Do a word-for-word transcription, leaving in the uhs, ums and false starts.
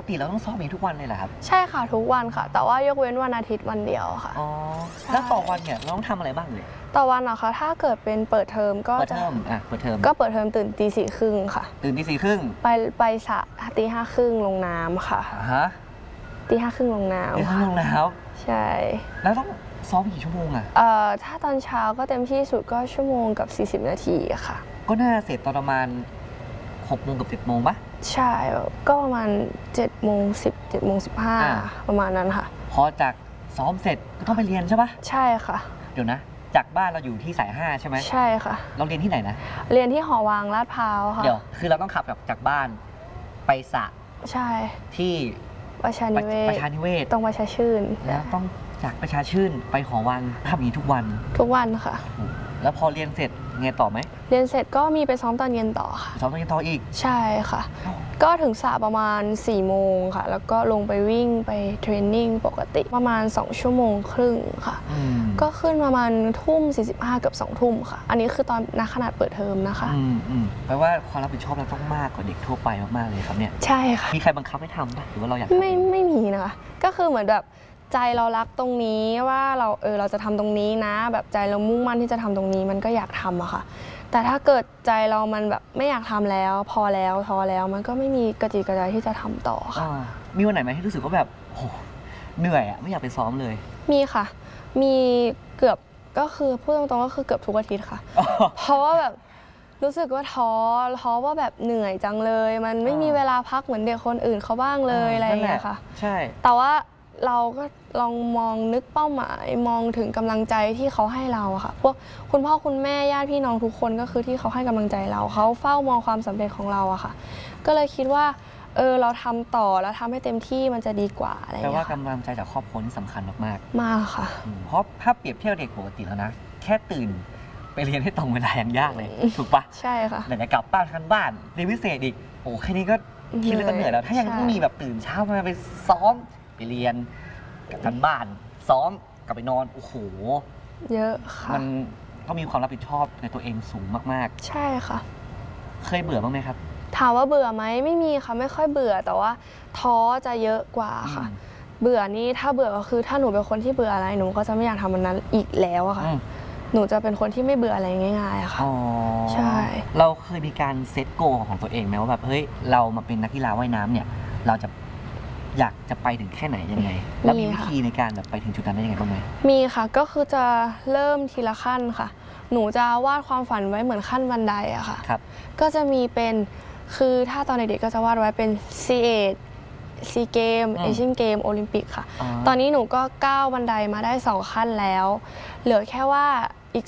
ติเราต้องซ้อมอย่างทุกวันเลยเหรอครับใช่ค่ะทุกวันค่ะแต่ว่ายกเว้นวันอาทิตย์วันเดียวค่ะอ๋อแล้วต่อวันเนี่ยเราต้องทำอะไรบ้างเลยต่อวันนะคะถ้าเกิดเป็นเปิดเทอมก็เปิดเทอมอ่ะเปิดเทอมก็เปิดเทอมตื่นตีสี่ครึ่งค่ะตื่นตีสี่ครึ่งไปไปสระตีห้าครึ่งลงน้ำค่ะฮะตีห้าครึ่งลงน้ำตีห้าลงน้ำใช่แล้วต้องซ้อมกี่ชั่วโมงอ่ะเอ่อถ้าตอนเช้าก็เต็มที่สุดก็ชั่วโมงกับสี่สิบนาทีค่ะก็น่าเสร็จตอนประมาณหกโมงกับเจ็ดโมงปะใช่ก็ประมาณเจ็ดโมงสิบเจ็ดโมงสิบห้าประมาณนั้นค่ะพอจากซ้อมเสร็จก็ต้องไปเรียนใช่ปะใช่ค่ะเดี๋ยวนะจากบ้านเราอยู่ที่สายห้าใช่ไหมใช่ค่ะเราเรียนที่ไหนนะเรียนที่หอวังลาดพร้าวค่ะเดี๋ยวคือเราต้องขับจากบ้านไปสระใช่ที่ประชานิเวศประชานิเวศตรงประชาชื่นแล้วต้องจากประชาชื่นไปหอวังทำอย่างนี้ทุกวันทุกวันค่ะแล้วพอเรียนเสร็จไงต่อไหมเรียนเสร็จก็มีไปซ้อมตอนเย็นต่อค่ะซ้อมตอนเย็นต่ออีกใช่ค่ะก็ถึงสระประมาณสี่โมงค่ะแล้วก็ลงไปวิ่งไปเทรนนิ่งปกติประมาณสองชั่วโมงครึ่งค่ะก็ขึ้นประมาณทุ่มสี่สิบห้าเกือบสองทุ่มค่ะอันนี้คือตอนณขนาดเปิดเทอมนะคะอืมอืมแปลว่าความรับผิดชอบเราต้องมากกว่าเด็กทั่วไปมากๆเลยครับเนี่ยใช่ค่ะมีใครบังคับให้ทำป่ะหรือว่าเราอยากไม่ไม่มีนะคะก็คือเหมือนแบบใจเรารักตรงนี้ว่าเราเออเราจะทำตรงนี้นะแบบใจเรามุ่งมั่นที่จะทำตรงนี้มันก็อยากทำอะค่ะแต่ถ้าเกิดใจเรามันแบบไม่อยากทำแล้วพอแล้วท้อแล้วมันก็ไม่มีกระจิตกระใจที่จะทำต่อค่ะมีวันไหนไหมที่รู้สึกว่าแบบโหเหนื่อยอะไม่อยากไปซ้อมเลยมีค่ะมีเกือบก็คือพูดตรงๆก็คือเกือบทุกอาทิตย์ค่ะเพราะว่าแบบรู้สึกว่าท้อท้อว่าแบบเหนื่อยจังเลยมันไม่มีเวลาพักเหมือนเด็กคนอื่นเขาบ้างเลยอะไรอย่างเงี้ยค่ะใช่แต่ว่าเราก็ลองมองนึกเป้าหมายมองถึงกำลังใจที่เขาให้เราค่ะพวกคุณพ่อคุณแม่ญาติพี่น้องทุกคนก็คือที่เขาให้กำลังใจเราเขาเฝ้ามองความสำเร็จของเราอะค่ะก็เลยคิดว่าเออเราทำต่อแล้วทำให้เต็มที่มันจะดีกว่าอะไรอย่างเงี้ยแปลว่ากำลังใจจากครอบครัวนี่สำคัญมากๆมากค่ะเพราะถ้าเปรียบเทียบเด็กปกติแล้วนะแค่ตื่นไปเรียนให้ตรงเวลายังยากเลยถูกปะใช่ค่ะไหนจะกลับบ้านทันบ้านเรียนพิเศษอีกโอ้แค่นี้ก็คิดแล้วก็เหนื่อยแล้วถ้ายังต้องมีแบบตื่นเช้ามาไปซ้อมไปเรียนกลับทันบ้านซ้อมกลับไปนอนโอ้โหเยอะค่ะมันก็มีความรับผิดชอบในตัวเองสูงมากๆใช่ค่ะเคยเบื่อบ้างไหมครับถามว่าเบื่อไหมไม่มีค่ะไม่ค่อยเบื่อแต่ว่าท้อจะเยอะกว่าค่ะเบื่อนี่ถ้าเบื่อก็คือถ้าหนูเป็นคนที่เบื่ออะไรหนูก็จะไม่อยากทำมันนั้นอีกแล้วอะค่ะหนูจะเป็นคนที่ไม่เบื่ออะไรง่ายๆอะค่ะใช่เราเคยมีการเซตโกของตัวเองไหมว่าแบบเฮ้ยเรามาเป็นนักกีฬาว่ายน้ำเนี่ยเราจะอยากจะไปถึงแค่ไหนยังไงแล้วมีวิธีในการแบบไปถึงจุดนั้นได้ยังไงบ้างไหมมีค่ะก็คือจะเริ่มทีละขั้นค่ะหนูจะวาดความฝันไว้เหมือนขั้นบันไดอะค่ะครับก็จะมีเป็นคือถ้าตอนเด็กๆก็จะวาดไว้เป็น ซี เอ ซี เกม เอเชียนเกม โอลิมปิกค่ะตอนนี้หนูก็ก้าวบันไดมาได้สองขั้นแล้วเหลือแค่ว่าอีก